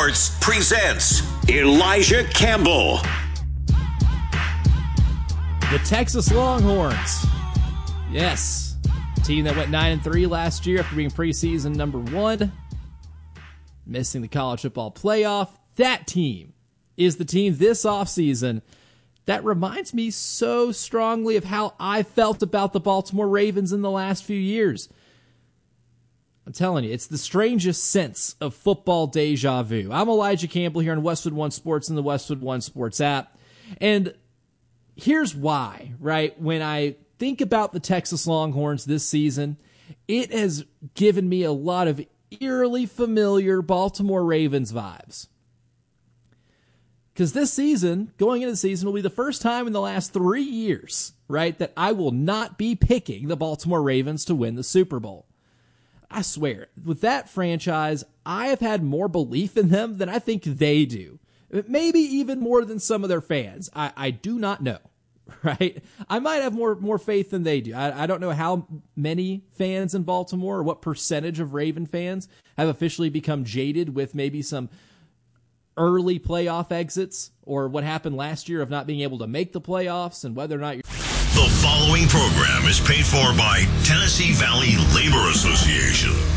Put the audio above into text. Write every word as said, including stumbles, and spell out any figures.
Sports presents Elijah Campbell. The Texas Longhorns. Yes. Team that went nine and three last year after being preseason number one. Missing the college football playoff. That team is the team this offseason that reminds me so strongly of how I felt about the Baltimore Ravens in the last few years. I'm telling you, it's the strangest sense of football deja vu. I'm Elijah Campbell here on Westwood One Sports and the Westwood One Sports app. And here's why, right? When I think about the Texas Longhorns this season, it has given me a lot of eerily familiar Baltimore Ravens vibes. Because this season, going into the season, will be the first time in the last three years, right, that I will not be picking the Baltimore Ravens to win the Super Bowl. I swear, with that franchise, I have had more belief in them than I think they do. Maybe even more than some of their fans. I, I do not know, right? I might have more, more faith than they do. I, I don't know how many fans in Baltimore or what percentage of Raven fans have officially become jaded with maybe some early playoff exits or what happened last year of not being able to make the playoffs and whether or not you're... The following program is paid for by Tennessee Valley Labor Association.